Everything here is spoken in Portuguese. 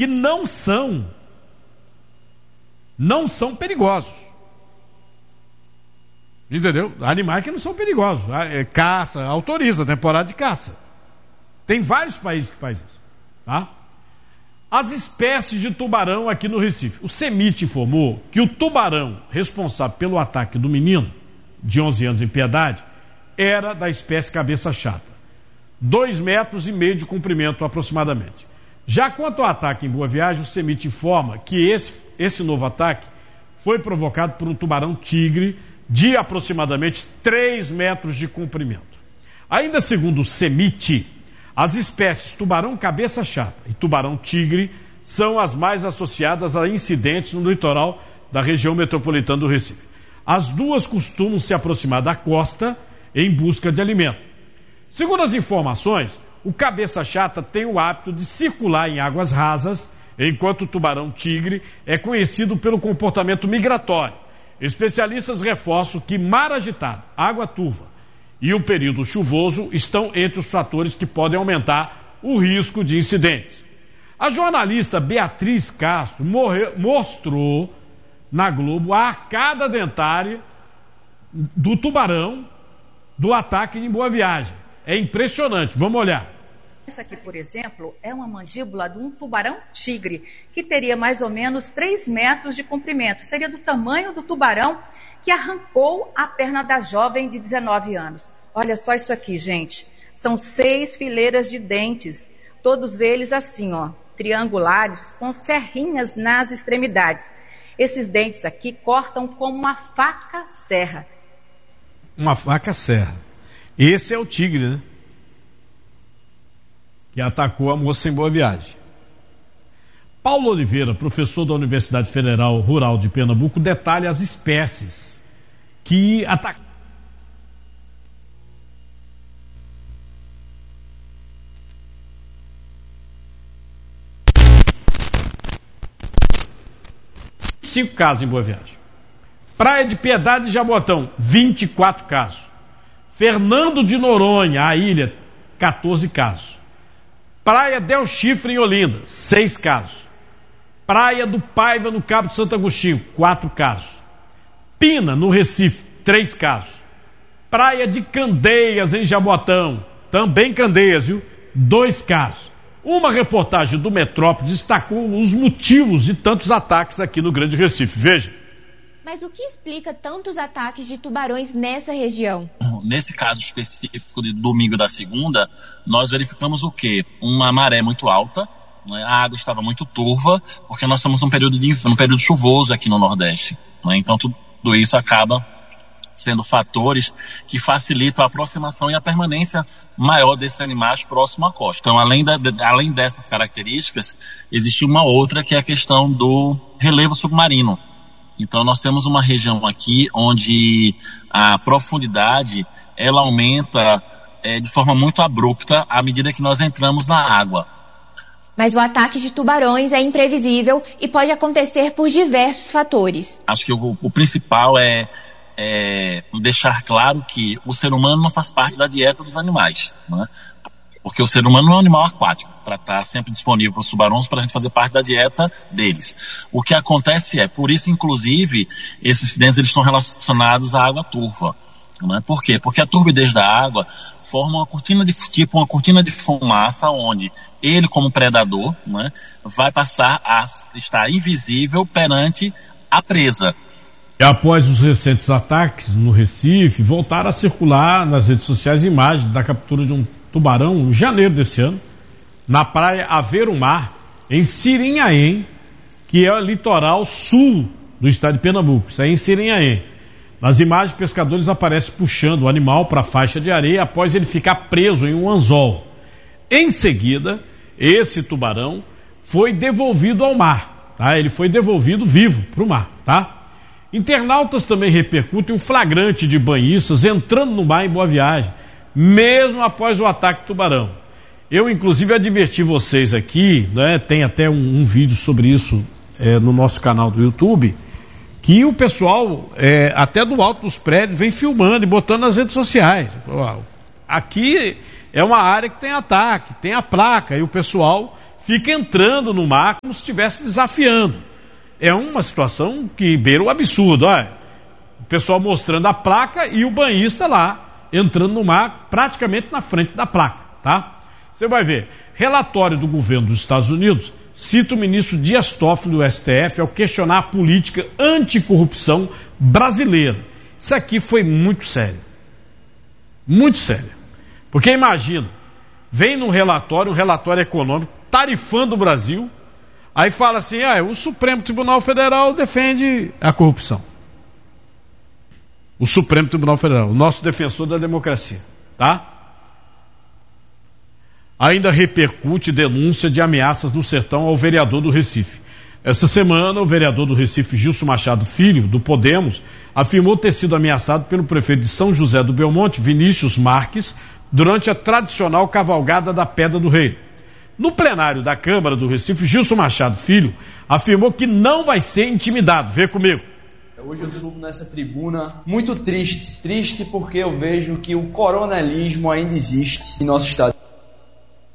que não são perigosos. Entendeu? Animais que não são perigosos. Caça, autoriza, temporada de caça. Tem vários países que fazem isso. Tá? As espécies de tubarão aqui no Recife. O CEMIT informou que o tubarão responsável pelo ataque do menino, de 11 anos em Piedade, era da espécie cabeça chata. 2,5 metros de comprimento aproximadamente. Já quanto ao ataque em Boa Viagem, o CEMIT informa que esse novo ataque foi provocado por um tubarão tigre de aproximadamente 3 metros de comprimento. Ainda segundo o CEMIT, as espécies tubarão cabeça chata e tubarão tigre são as mais associadas a incidentes no litoral da região metropolitana do Recife. As duas costumam se aproximar da costa em busca de alimento. Segundo as informações, o cabeça chata tem o hábito de circular em águas rasas, enquanto o tubarão tigre é conhecido pelo comportamento migratório. Especialistas reforçam que mar agitado, água turva e o período chuvoso estão entre os fatores que podem aumentar o risco de incidentes. A jornalista Beatriz Castro mostrou na Globo a arcada dentária do tubarão do ataque em Boa Viagem. É impressionante, vamos olhar. Essa aqui, por exemplo, é uma mandíbula de um tubarão-tigre, que teria mais ou menos 3 metros de comprimento. Seria do tamanho do tubarão que arrancou a perna da jovem de 19 anos. Olha só isso aqui, gente. São 6 fileiras de dentes, todos eles assim, ó, triangulares, com serrinhas nas extremidades. Esses dentes aqui cortam como uma faca serra. Uma faca serra. Esse é o tigre, né? Que atacou a moça em Boa Viagem. Paulo Oliveira, professor da Universidade Federal Rural de Pernambuco, detalha as espécies que atacam. Cinco casos em Boa Viagem. Praia de Piedade e Jabotão, 24 casos. Fernando de Noronha, a ilha, 14 casos. Praia Del Chifre, em Olinda, 6 casos. Praia do Paiva, no Cabo de Santo Agostinho, 4 casos. Pina, no Recife, 3 casos. Praia de Candeias, em Jabotão, também Candeias, viu? 2 casos. Uma reportagem do Metrópole destacou os motivos de tantos ataques aqui no Grande Recife. Veja. Mas o que explica tantos ataques de tubarões nessa região? Nesse caso específico de domingo da segunda, nós verificamos o quê? Uma maré muito alta, né? A água estava muito turva, porque nós estamos num período chuvoso aqui no Nordeste, né? Então tudo isso acaba sendo fatores que facilitam a aproximação e a permanência maior desses animais próximo à costa. Então, além dessas características, existe uma outra que é a questão do relevo submarino. Então nós temos uma região aqui onde a profundidade ela aumenta de forma muito abrupta à medida que nós entramos na água. Mas o ataque de tubarões é imprevisível e pode acontecer por diversos fatores. Acho que o principal é deixar claro que o ser humano não faz parte da dieta dos animais, né? Porque o ser humano não é um animal aquático para estar sempre disponível para os tubarões para a gente fazer parte da dieta deles. O que acontece por isso, inclusive, esses incidentes eles estão relacionados à água turva. Né? Por quê? Porque a turbidez da água forma uma cortina de fumaça onde ele, como predador, né, vai passar a estar invisível perante a presa. E após os recentes ataques no Recife, voltaram a circular nas redes sociais imagens da captura de um tubarão em janeiro desse ano, na praia Aveiro-Mar, em Sirinhaém, que é o litoral sul do estado de Pernambuco. Isso aí é em Sirinhaém. Nas imagens, pescadores aparecem puxando o animal para a faixa de areia após ele ficar preso em um anzol. Em seguida, esse tubarão foi devolvido ao mar, tá? Ele foi devolvido vivo para o mar, tá? Internautas também repercutem um flagrante de banhistas entrando no mar em Boa Viagem, mesmo após o ataque do tubarão. Eu, inclusive, adverti vocês aqui, né, tem até um vídeo sobre isso no nosso canal do YouTube, que o pessoal, até do alto dos prédios, vem filmando e botando nas redes sociais. Aqui é uma área que tem ataque, tem a placa, e o pessoal fica entrando no mar como se estivesse desafiando. É uma situação que beira o absurdo. Olha, o pessoal mostrando a placa e o banhista lá entrando no mar praticamente na frente da placa, tá? Você vai ver. Relatório do governo dos Estados Unidos cita o ministro Dias Toffoli do STF ao questionar a política anticorrupção brasileira. Isso aqui foi muito sério. Muito sério. Porque imagina, vem num relatório, um relatório econômico, tarifando o Brasil, aí fala assim, o Supremo Tribunal Federal defende a corrupção. O Supremo Tribunal Federal, o nosso defensor da democracia, tá? Ainda repercute denúncia de ameaças no sertão ao vereador do Recife. Essa semana, o vereador do Recife, Gilson Machado Filho, do Podemos, afirmou ter sido ameaçado pelo prefeito de São José do Belmonte, Vinícius Marques, durante a tradicional cavalgada da Pedra do Rei. No plenário da Câmara do Recife, Gilson Machado Filho afirmou que não vai ser intimidado. Vê comigo. Hoje eu subo nessa tribuna muito triste. Triste porque eu vejo que o coronelismo ainda existe em nosso estado.